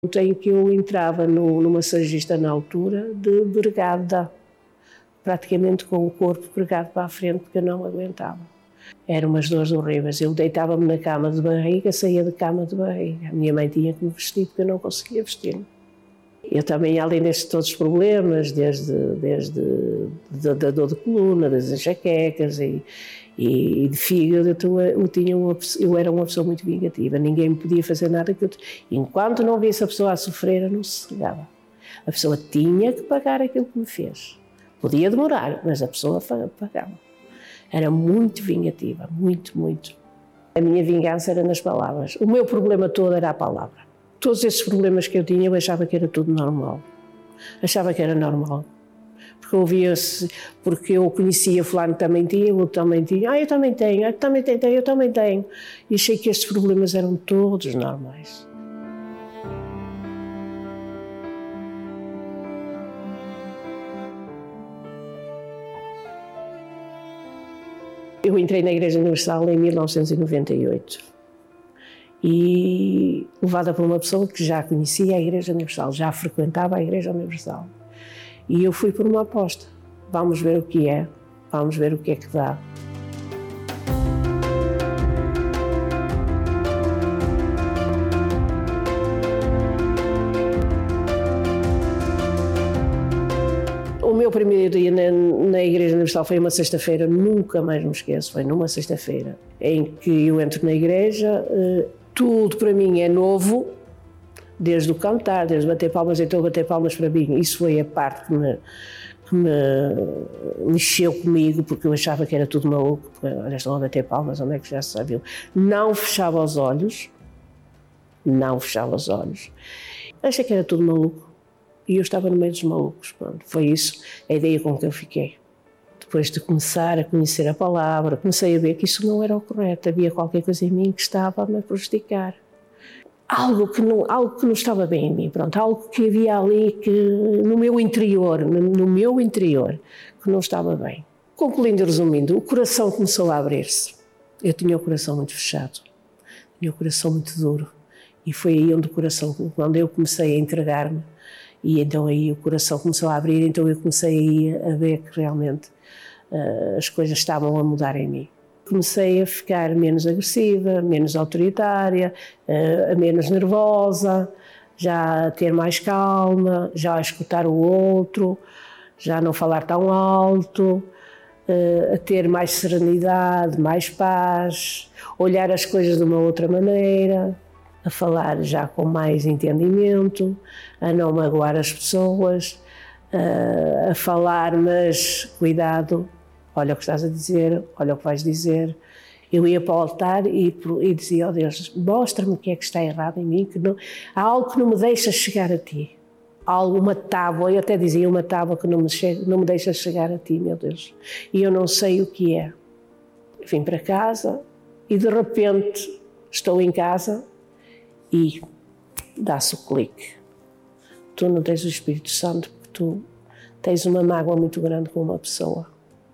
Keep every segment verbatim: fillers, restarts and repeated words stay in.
Em que eu entrava no, no massagista na altura de bregada, praticamente com o corpo pregado para a frente, porque eu não aguentava. Eram umas dores horríveis. Eu deitava-me na cama de barriga, saía de cama de barriga. A minha mãe tinha que me vestir porque eu não conseguia vestir-me. Eu também, além destes todos os problemas, desde, desde da, da dor de coluna, das enxaquecas e, e, e de fígado, eu, eu, tinha uma, eu era uma pessoa muito vingativa. Ninguém me podia fazer nada que eu... Enquanto não visse a pessoa a sofrer, eu não se sossegava. A pessoa tinha que pagar aquilo que me fez. Podia demorar, mas a pessoa pagava. Era muito vingativa, muito, muito. A minha vingança era nas palavras. O meu problema todo era a palavra. Todos esses problemas que eu tinha, eu achava que era tudo normal. Achava que era normal. Porque eu ouvia-se, porque eu conhecia fulano também tinha, eu também tinha. Ah, eu também tenho, eu também tenho, eu também tenho. E achei que estes problemas eram todos normais. Eu entrei na Igreja Universal em mil novecentos e noventa e oito. E levada por uma pessoa que já conhecia a Igreja Universal, já frequentava a Igreja Universal. E eu fui por uma aposta. Vamos ver o que é, vamos ver o que é que dá. O meu primeiro dia na, na Igreja Universal foi uma sexta-feira, nunca mais me esqueço, foi numa sexta-feira, em que eu entro na igreja, uh, tudo para mim é novo, desde o cantar, desde bater palmas, eu estou a bater palmas para mim, isso foi a parte que me, que me mexeu comigo, porque eu achava que era tudo maluco, porque olha, estão a bater palmas, onde é que já se sabiam? Não fechava os olhos, não fechava os olhos, achei que era tudo maluco. E eu estava no meio dos malucos. Pronto, foi isso a ideia com que eu fiquei. Depois de começar a conhecer a palavra, comecei a ver que isso não era o correto. Havia qualquer coisa em mim que estava a me prejudicar. Algo que não, algo que não estava bem em mim. Pronto, algo que havia ali que, no meu interior, no, no meu interior, que não estava bem. Concluindo e resumindo, o coração começou a abrir-se. Eu tinha o coração muito fechado. Tinha o coração muito duro. E foi aí onde o coração, quando eu comecei a entregar-me, e então aí o coração começou a abrir, então eu comecei aí a ver que realmente uh, as coisas estavam a mudar em mim. Comecei a ficar menos agressiva, menos autoritária, uh, menos nervosa, já a ter mais calma, já a escutar o outro, já a não falar tão alto, uh, a ter mais serenidade, mais paz, olhar as coisas de uma outra maneira, a falar já com mais entendimento, a não magoar as pessoas, a, a falar, mas cuidado, olha o que estás a dizer, olha o que vais dizer. Eu ia para o altar e, e dizia, ó Deus, mostra-me o que é que está errado em mim, que não, há algo que não me deixa chegar a ti. Há alguma tábua, eu até dizia uma tábua que não me, chega, não me deixa chegar a ti, meu Deus. E eu não sei o que é. Vim para casa e de repente estou em casa, e dá-se o clique. Tu não tens o Espírito Santo porque tu tens uma mágoa muito grande com uma pessoa.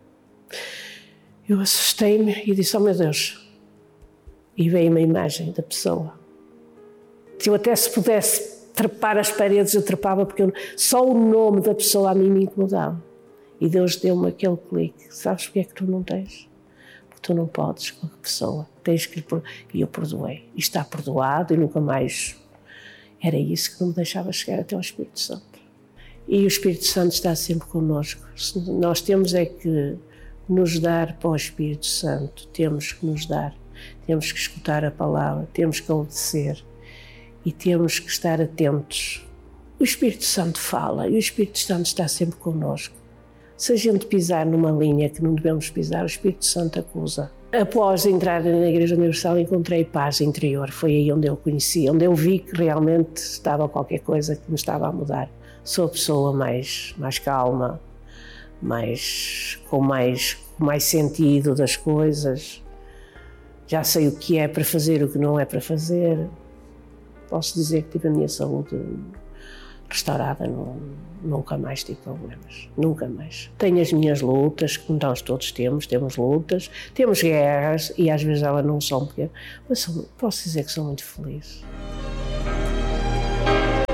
Eu assustei-me e disse, oh meu Deus, e veio uma imagem da pessoa. Se eu até se pudesse trepar as paredes, eu trepava, porque eu, só o nome da pessoa a mim me incomodava. E Deus deu-me aquele clique. Sabes porque é que tu não tens? Tu não podes com a pessoa, tens que... E eu perdoei, e está perdoado e nunca mais... Era isso que não me deixava chegar até ao Espírito Santo. E o Espírito Santo está sempre connosco. Nós temos é que nos dar para o Espírito Santo, temos que nos dar, temos que escutar a palavra, temos que obedecer e temos que estar atentos. O Espírito Santo fala e o Espírito Santo está sempre connosco. Se a gente pisar numa linha que não devemos pisar, o Espírito Santo acusa. Após entrar na Igreja Universal, encontrei paz interior. Foi aí onde eu conheci, onde eu vi que realmente estava qualquer coisa que me estava a mudar. Sou a pessoa mais, mais calma, mais, com, mais, com mais sentido das coisas. Já sei o que é para fazer, o que não é para fazer. Posso dizer que tive a minha saúde restaurada, não, nunca mais tive problemas, nunca mais. Tenho as minhas lutas, como nós todos temos, temos lutas, temos guerras e às vezes elas não são pequenas, mas sou, posso dizer que sou muito feliz.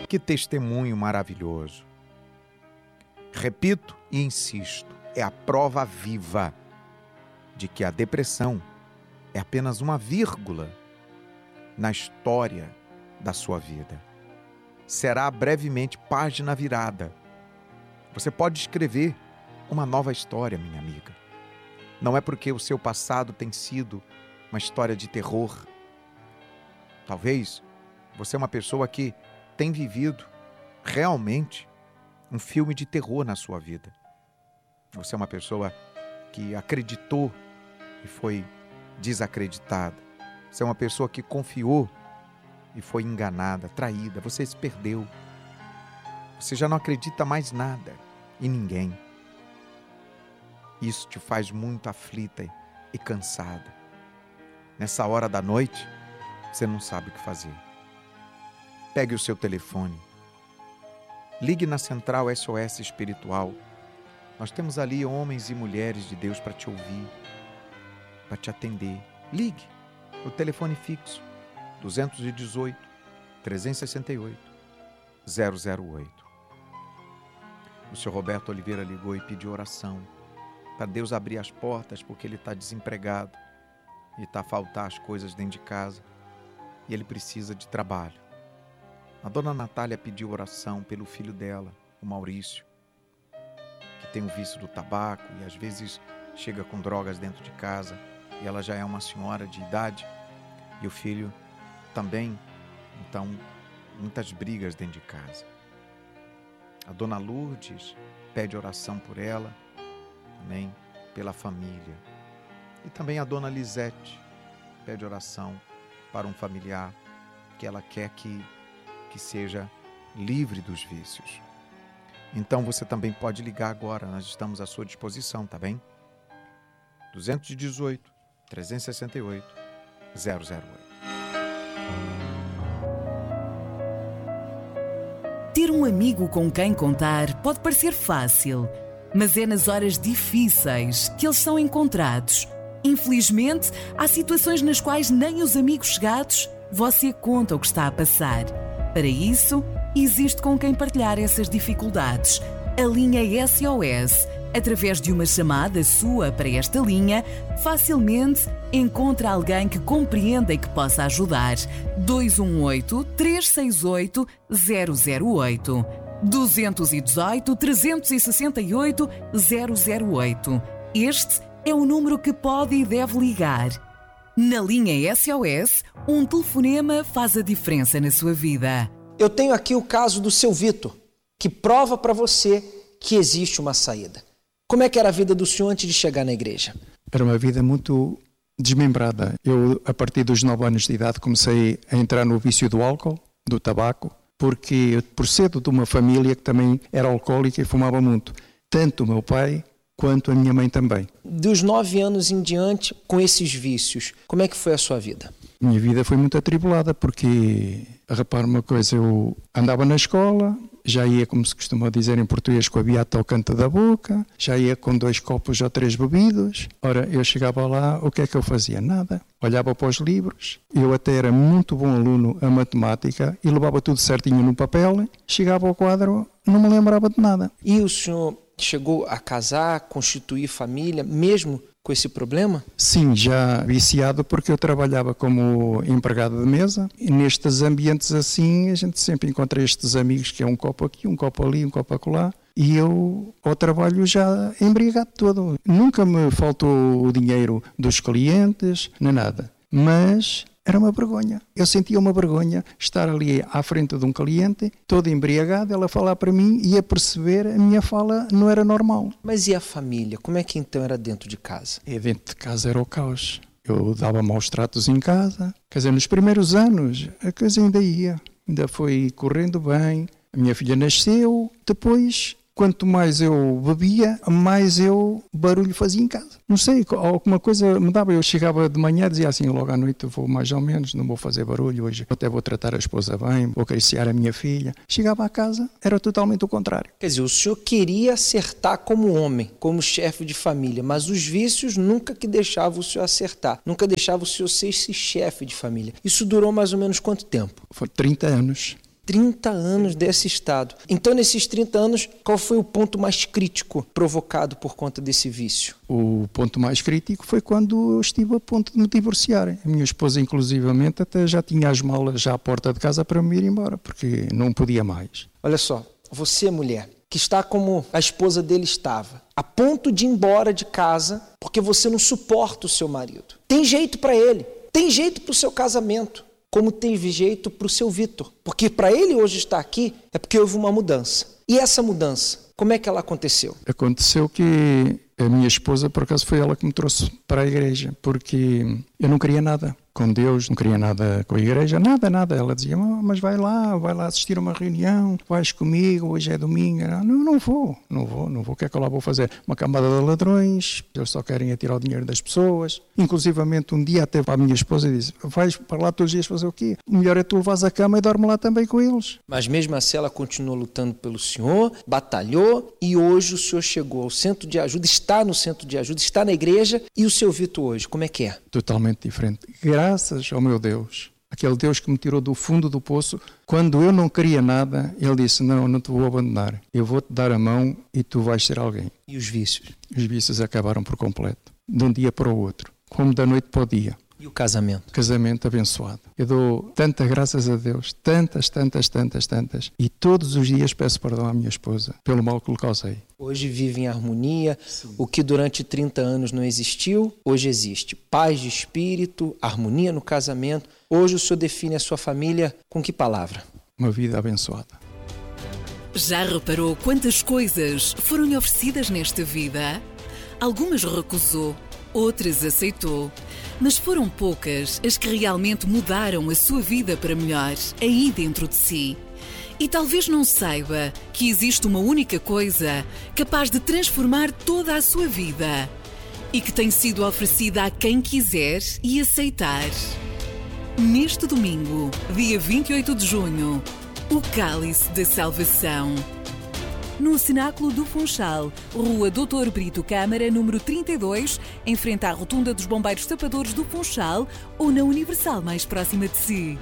Que testemunho maravilhoso. Repito e insisto, é a prova viva de que a depressão é apenas uma vírgula na história da sua vida. Será brevemente página virada. Você pode escrever uma nova história, minha amiga. Não é porque o seu passado tem sido uma história de terror. Talvez você é uma pessoa que tem vivido realmente um filme de terror na sua vida. Você é uma pessoa que acreditou e foi desacreditada. Você é uma pessoa que confiou e foi enganada, traída. Você se perdeu. Você já não acredita mais nada em ninguém. Isso te faz muito aflita e cansada. Nessa hora da noite, você não sabe o que fazer. Pegue o seu telefone. Ligue na central S O S Espiritual. Nós temos ali homens e mulheres de Deus para te ouvir, para te atender. Ligue. O telefone fixo. dois um oito, três seis oito, zero zero oito. O senhor Roberto Oliveira ligou e pediu oração para Deus abrir as portas, porque ele está desempregado e está a faltar as coisas dentro de casa e ele precisa de trabalho. A dona Natália pediu oração pelo filho dela, o Maurício, que tem o vício do tabaco e às vezes chega com drogas dentro de casa e ela já é uma senhora de idade e o filho também, então, muitas brigas dentro de casa. A dona Lourdes pede oração por ela, amém, pela família. E também a dona Lisete pede oração para um familiar que ela quer que, que seja livre dos vícios. Então você também pode ligar agora, nós estamos à sua disposição, tá bem? dois um oito, três seis oito, zero zero oito. Ter um amigo com quem contar pode parecer fácil, mas é nas horas difíceis que eles são encontrados. Infelizmente, há situações nas quais nem os amigos chegados você conta o que está a passar. Para isso, existe com quem partilhar essas dificuldades. A linha S O S, através de uma chamada sua para esta linha, facilmente encontra alguém que compreenda e que possa ajudar. dois um oito, três seis oito, zero zero oito. dois um oito, três seis oito, zero zero oito. Este é o número que pode e deve ligar. Na linha S O S, um telefonema faz a diferença na sua vida. Eu tenho aqui o caso do seu Vitor, que prova para você que existe uma saída. Como é que era a vida do senhor antes de chegar na igreja? Era uma vida muito desmembrada. Eu, a partir dos nove anos de idade, comecei a entrar no vício do álcool, do tabaco, porque procedo de uma família que também era alcoólica e fumava muito. Tanto o meu pai quanto a minha mãe também. Dos nove anos em diante, com esses vícios, como é que foi a sua vida? Minha vida foi muito atribulada, porque, repara uma coisa, eu andava na escola, já ia, como se costuma dizer em português, com a beata ao canto da boca, já ia com dois copos ou três bebidos. Ora, eu chegava lá, o que é que eu fazia? Nada. Olhava para os livros, eu até era muito bom aluno a matemática e levava tudo certinho no papel, chegava ao quadro, não me lembrava de nada. E o senhor chegou a casar, constituir família, mesmo com esse problema? Sim, já viciado, porque eu trabalhava como empregado de mesa e nestes ambientes assim a gente sempre encontra estes amigos que é um copo aqui, um copo ali, um copo acolá, e eu ao trabalho já embriagado todo. Nunca me faltou o dinheiro dos clientes, nem nada, mas era uma vergonha. Eu sentia uma vergonha estar ali à frente de um cliente, todo embriagado, ela falar para mim e a perceber a minha fala não era normal. Mas e a família? Como é que então era dentro de casa? E dentro de casa era o caos. Eu dava maus tratos em casa. Quer dizer, nos primeiros anos a coisa ainda ia. Ainda foi correndo bem. A minha filha nasceu. Depois, quanto mais eu bebia, mais eu barulho fazia em casa. Não sei, alguma coisa me dava. Eu chegava de manhã e dizia assim, logo à noite eu vou mais ou menos, não vou fazer barulho hoje. Até vou tratar a esposa bem, vou acariciar a minha filha. Chegava à casa, era totalmente o contrário. Quer dizer, o senhor queria acertar como homem, como chefe de família, mas os vícios nunca que deixavam o senhor acertar. Nunca deixavam o senhor ser esse chefe de família. Isso durou mais ou menos quanto tempo? Foi trinta anos. trinta anos desse estado. Então, nesses trinta anos, qual foi o ponto mais crítico provocado por conta desse vício? O ponto mais crítico foi quando eu estive a ponto de me divorciar. A minha esposa, inclusivamente, até já tinha as malas já à porta de casa para me ir embora, porque não podia mais. Olha só, você, mulher, que está como a esposa dele estava, a ponto de ir embora de casa porque você não suporta o seu marido. Tem jeito para ele, tem jeito para o seu casamento, como teve jeito para o seu Vitor. Porque para ele hoje estar aqui é porque houve uma mudança. E essa mudança, como é que ela aconteceu? Aconteceu que a minha esposa, por acaso, foi ela que me trouxe para a igreja, porque eu não queria nada com Deus, não queria nada com a igreja, nada, nada. Ela dizia, mas vai lá, vai lá assistir a uma reunião, vais comigo, hoje é domingo. Não, não vou, não vou, não vou. O que é que eu lá vou fazer? Uma camada de ladrões, eles só querem atirar o dinheiro das pessoas. Inclusivamente, um dia até a minha esposa disse, vais para lá todos os dias fazer o quê? O melhor é tu levares a cama e dorme lá também com eles. Mas mesmo assim ela continuou lutando pelo senhor, batalhou, e hoje o senhor chegou ao centro de ajuda, está no centro de ajuda, está na igreja. E o seu Vitor hoje, como é que é? Totalmente diferente. Graças ao meu Deus, aquele Deus que me tirou do fundo do poço, quando eu não queria nada, Ele disse, não, não te vou abandonar, eu vou-te dar a mão e tu vais ser alguém. E os vícios? Os vícios acabaram por completo, de um dia para o outro, como da noite para o dia. E o casamento? Casamento abençoado. Eu dou tantas graças a Deus, tantas, tantas, tantas, tantas, e todos os dias peço perdão à minha esposa pelo mal que lhe causei. Hoje vive em harmonia. Sim. O que durante trinta anos não existiu, hoje existe. Paz de espírito, harmonia no casamento. Hoje o senhor define a sua família com que palavra? Uma vida abençoada. Já reparou quantas coisas foram oferecidas nesta vida? Algumas recusou, outras aceitou. Mas foram poucas as que realmente mudaram a sua vida para melhor, aí dentro de si. E talvez não saiba que existe uma única coisa capaz de transformar toda a sua vida e que tem sido oferecida a quem quiser e aceitar. Neste domingo, dia vinte e oito de junho, o Cálice da Salvação. No Cenáculo do Funchal, Rua doutor Brito Câmara, número trinta e dois, em frente à Rotunda dos Bombeiros Tapadores do Funchal, ou na Universal mais próxima de si.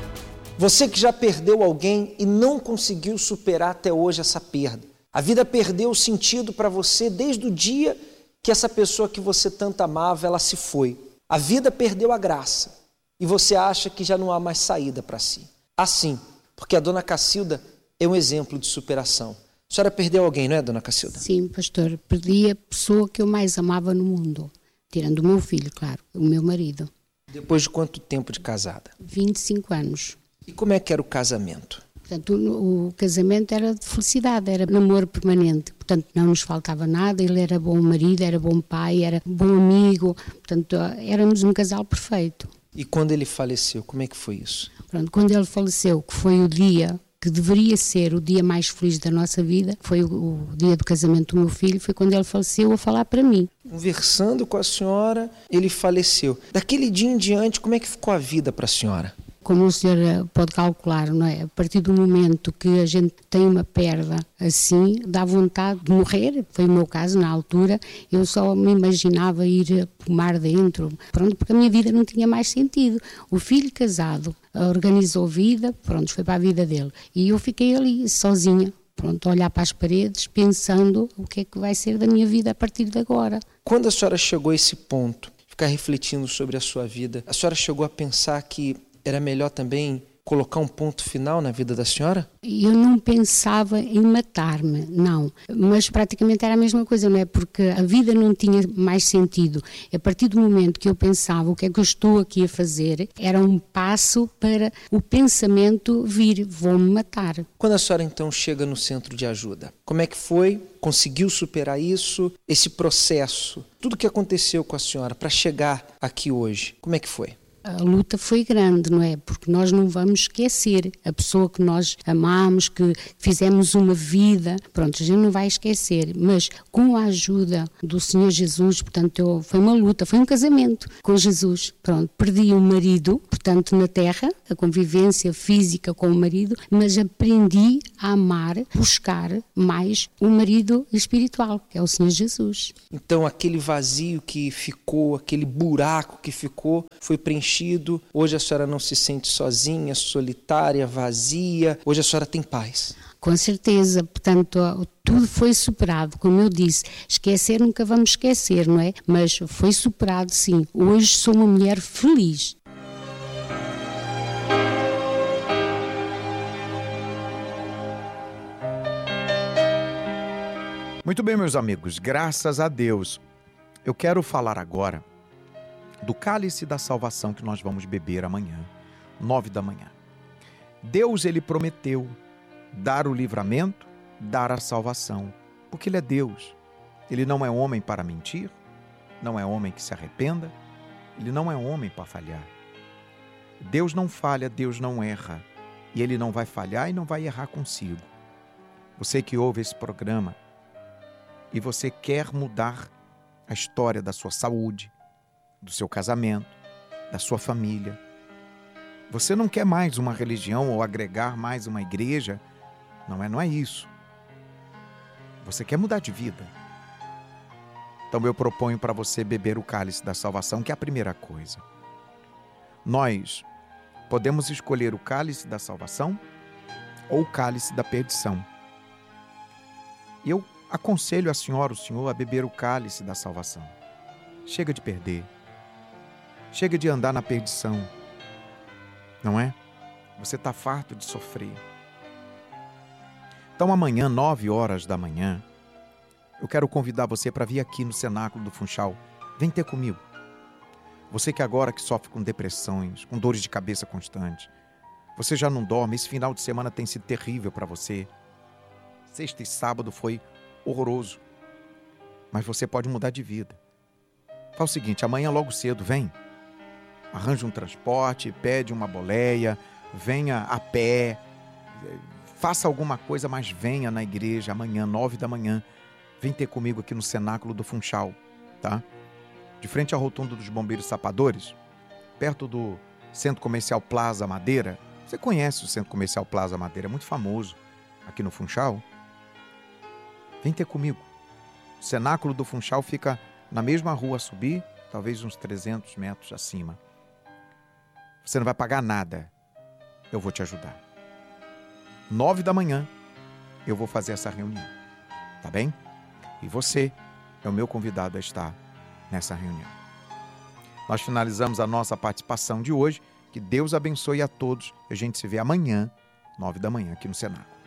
Você que já perdeu alguém e não conseguiu superar até hoje essa perda. A vida perdeu o sentido para você desde o dia que essa pessoa que você tanto amava, ela se foi. A vida perdeu a graça e você acha que já não há mais saída para si. Assim, porque a dona Cacilda é um exemplo de superação. A senhora perdeu alguém, não é, dona Cacilda? Sim, pastor. Perdi a pessoa que eu mais amava no mundo. Tirando o meu filho, claro, o meu marido. Depois de quanto tempo de casada? vinte e cinco anos. E como é que era o casamento? Portanto, o, o casamento era de felicidade, era namoro permanente. Portanto, não nos faltava nada. Ele era bom marido, era bom pai, era bom amigo. Portanto, éramos um casal perfeito. E quando ele faleceu, como é que foi isso? Pronto, quando ele faleceu, que foi o dia que deveria ser o dia mais feliz da nossa vida, foi o, o dia do casamento do meu filho, foi quando ele faleceu a falar para mim. Conversando com a senhora, ele faleceu. Daquele dia em diante, como é que ficou a vida para a senhora? Como o senhor pode calcular, não é? A partir do momento que a gente tem uma perda assim, dá vontade de morrer. Foi o meu caso na altura. Eu só me imaginava ir para o mar dentro, pronto, porque a minha vida não tinha mais sentido. O filho casado organizou vida, pronto, foi para a vida dele. E eu fiquei ali sozinha, pronto, a olhar para as paredes, pensando o que é que vai ser da minha vida a partir de agora. Quando a senhora chegou a esse ponto, ficar refletindo sobre a sua vida, a senhora chegou a pensar que era melhor também colocar um ponto final na vida da senhora? Eu não pensava em matar-me, não. Mas praticamente era a mesma coisa, não é? Porque a vida não tinha mais sentido. A partir do momento que eu pensava o que é que eu estou aqui a fazer, era um passo para o pensamento vir, vou-me matar. Quando a senhora então chega no centro de ajuda, como é que foi? Conseguiu superar isso? Esse processo, tudo que aconteceu com a senhora para chegar aqui hoje, como é que foi? A luta foi grande, não é? Porque nós não vamos esquecer a pessoa que nós amamos, que fizemos uma vida, pronto, a gente não vai esquecer, mas com a ajuda do Senhor Jesus, portanto, eu, foi uma luta, foi um casamento com Jesus, pronto, perdi o marido, portanto, na terra, a convivência física com o marido, mas aprendi a amar, buscar mais o marido espiritual, que é o Senhor Jesus. Então, aquele vazio que ficou, aquele buraco que ficou, foi preenchido sentido, hoje a senhora não se sente sozinha, solitária, vazia, hoje a senhora tem paz. Com certeza, portanto, tudo foi superado, como eu disse, esquecer nunca vamos esquecer, não é? Mas foi superado, sim. Hoje sou uma mulher feliz. Muito bem, meus amigos, graças a Deus. Eu quero falar agora do cálice da salvação que nós vamos beber amanhã, nove da manhã. Deus, ele prometeu dar o livramento, dar a salvação, porque ele é Deus. Ele não é homem para mentir, não é homem que se arrependa, ele não é homem para falhar. Deus não falha, Deus não erra, e ele não vai falhar e não vai errar consigo. Você que ouve esse programa e você quer mudar a história da sua saúde, do seu casamento, da sua família. Você não quer mais uma religião ou agregar mais uma igreja. Não é, não é isso. Você quer mudar de vida. Então eu proponho para você beber o cálice da salvação, que é a primeira coisa. Nós podemos escolher o cálice da salvação ou o cálice da perdição. Eu aconselho a senhora, o senhor, a beber o cálice da salvação. Chega de perder. Chega de andar na perdição. Não é? Você está farto de sofrer. Então amanhã, nove horas da manhã, eu quero convidar você para vir aqui no Cenáculo do Funchal. Vem ter comigo. Você que agora que sofre com depressões, com dores de cabeça constantes, você já não dorme, esse final de semana tem sido terrível para você. Sexta e sábado foi horroroso. Mas você pode mudar de vida. Faz o seguinte, amanhã logo cedo, vem. Arranja um transporte, pede uma boleia, venha a pé, faça alguma coisa, mas venha na igreja amanhã, nove da manhã. Vem ter comigo aqui no Cenáculo do Funchal, tá? De frente à rotunda dos Bombeiros Sapadores, perto do Centro Comercial Plaza Madeira. Você conhece o Centro Comercial Plaza Madeira, é muito famoso aqui no Funchal. Vem ter comigo. O Cenáculo do Funchal fica na mesma rua a subir, talvez uns trezentos metros acima. Você não vai pagar nada. Eu vou te ajudar. Nove da manhã, eu vou fazer essa reunião. Tá bem? E você é o meu convidado a estar nessa reunião. Nós finalizamos a nossa participação de hoje. Que Deus abençoe a todos. A gente se vê amanhã, nove da manhã, aqui no Cenáculo.